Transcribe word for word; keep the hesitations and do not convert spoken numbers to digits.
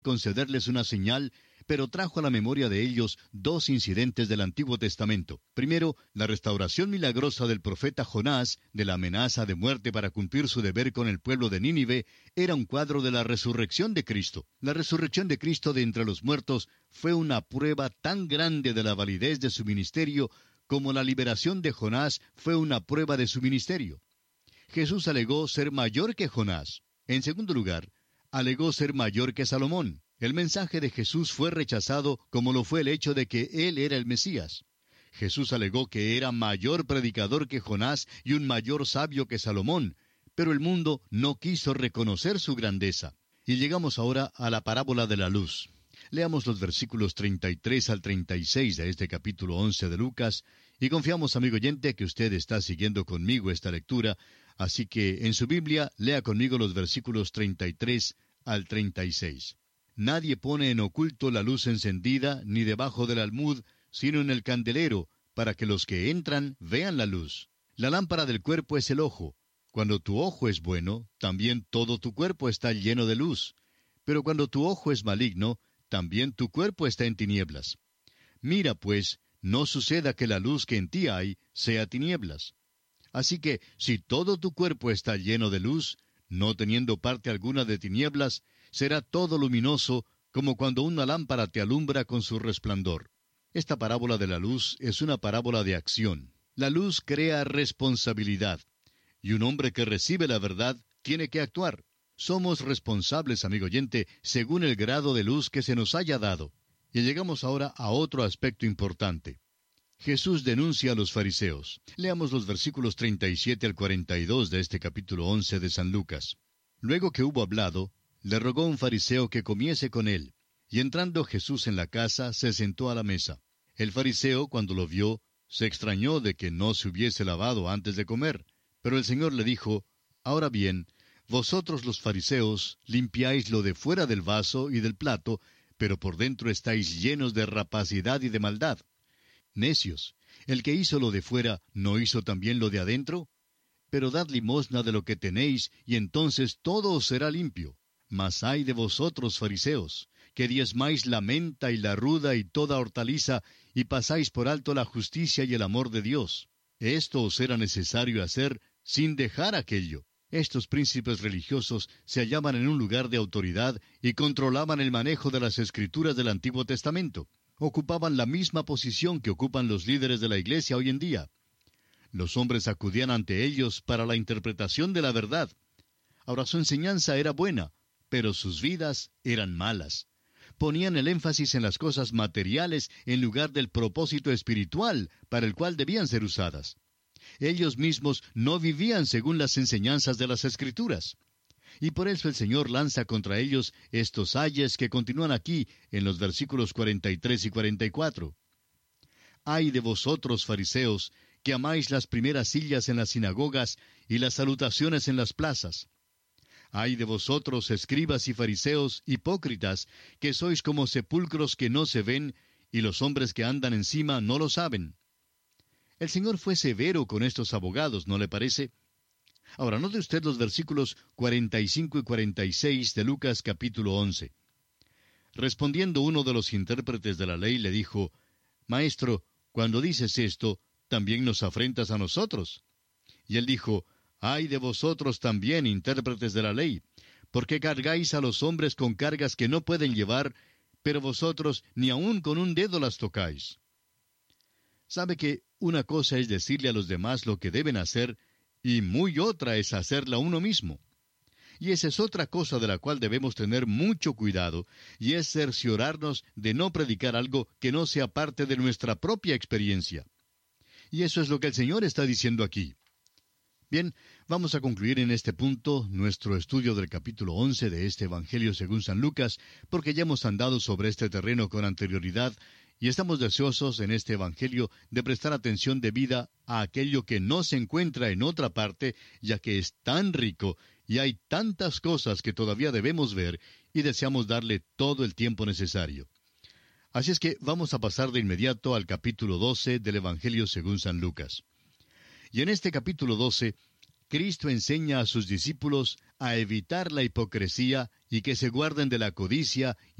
concederles una señal, pero trajo a la memoria de ellos dos incidentes del Antiguo Testamento. Primero, la restauración milagrosa del profeta Jonás de la amenaza de muerte para cumplir su deber con el pueblo de Nínive era un cuadro de la resurrección de Cristo. La resurrección de Cristo de entre los muertos fue una prueba tan grande de la validez de su ministerio como la liberación de Jonás fue una prueba de su ministerio. Jesús alegó ser mayor que Jonás. En segundo lugar, alegó ser mayor que Salomón. El mensaje de Jesús fue rechazado como lo fue el hecho de que Él era el Mesías. Jesús alegó que era mayor predicador que Jonás y un mayor sabio que Salomón, pero el mundo no quiso reconocer su grandeza. Y llegamos ahora a la parábola de la luz. Leamos los versículos treinta y tres al treinta y seis de este capítulo once de Lucas, y confiamos, amigo oyente, que usted está siguiendo conmigo esta lectura, así que en su Biblia lea conmigo los versículos treinta y tres al treinta y seis. Nadie pone en oculto la luz encendida, ni debajo del almud, sino en el candelero, para que los que entran vean la luz. La lámpara del cuerpo es el ojo. Cuando tu ojo es bueno, también todo tu cuerpo está lleno de luz. Pero cuando tu ojo es maligno, también tu cuerpo está en tinieblas. Mira, pues, no suceda que la luz que en ti hay sea tinieblas. Así que, si todo tu cuerpo está lleno de luz, no teniendo parte alguna de tinieblas, será todo luminoso, como cuando una lámpara te alumbra con su resplandor. Esta parábola de la luz es una parábola de acción. La luz crea responsabilidad, y un hombre que recibe la verdad tiene que actuar. Somos responsables, amigo oyente, según el grado de luz que se nos haya dado. Y llegamos ahora a otro aspecto importante. Jesús denuncia a los fariseos. Leamos los versículos treinta y siete al cuarenta y dos de este capítulo once de San Lucas. Luego que hubo hablado, le rogó un fariseo que comiese con él. Y entrando Jesús en la casa, se sentó a la mesa. El fariseo, cuando lo vio, se extrañó de que no se hubiese lavado antes de comer. Pero el Señor le dijo, ahora bien, vosotros los fariseos limpiáis lo de fuera del vaso y del plato, pero por dentro estáis llenos de rapacidad y de maldad. Necios, el que hizo lo de fuera, ¿no hizo también lo de adentro? Pero dad limosna de lo que tenéis, y entonces todo os será limpio. Mas ay de vosotros, fariseos, que diezmáis la menta y la ruda y toda hortaliza, y pasáis por alto la justicia y el amor de Dios. Esto os era necesario hacer, sin dejar aquello. Estos príncipes religiosos se hallaban en un lugar de autoridad y controlaban el manejo de las Escrituras del Antiguo Testamento. Ocupaban la misma posición que ocupan los líderes de la Iglesia hoy en día. Los hombres acudían ante ellos para la interpretación de la verdad. Ahora, su enseñanza era buena, pero sus vidas eran malas. Ponían el énfasis en las cosas materiales en lugar del propósito espiritual para el cual debían ser usadas. Ellos mismos no vivían según las enseñanzas de las Escrituras. Y por eso el Señor lanza contra ellos estos ayes que continúan aquí en los versículos cuarenta y tres y cuarenta y cuatro. Ay de vosotros, fariseos, que amáis las primeras sillas en las sinagogas y las salutaciones en las plazas. Ay de vosotros, escribas y fariseos, hipócritas, que sois como sepulcros que no se ven, y los hombres que andan encima no lo saben. El Señor fue severo con estos abogados, ¿no le parece? Ahora, note usted los versículos cuarenta y cinco y cuarenta y seis de Lucas capítulo once. Respondiendo uno de los intérpretes de la ley, le dijo, Maestro, cuando dices esto, ¿también nos afrentas a nosotros? Y él dijo, Ay de vosotros también, intérpretes de la ley, porque cargáis a los hombres con cargas que no pueden llevar, pero vosotros ni aun con un dedo las tocáis. ¿Sabe que una cosa es decirle a los demás lo que deben hacer, y muy otra es hacerla uno mismo? Y esa es otra cosa de la cual debemos tener mucho cuidado, y es cerciorarnos de no predicar algo que no sea parte de nuestra propia experiencia. Y eso es lo que el Señor está diciendo aquí. Bien, vamos a concluir en este punto nuestro estudio del capítulo once de este Evangelio según San Lucas, porque ya hemos andado sobre este terreno con anterioridad, y estamos deseosos en este Evangelio de prestar atención debida a aquello que no se encuentra en otra parte, ya que es tan rico, y hay tantas cosas que todavía debemos ver, y deseamos darle todo el tiempo necesario. Así es que vamos a pasar de inmediato al capítulo doce del Evangelio según San Lucas. Y en este capítulo doce Cristo enseña a sus discípulos a evitar la hipocresía y que se guarden de la codicia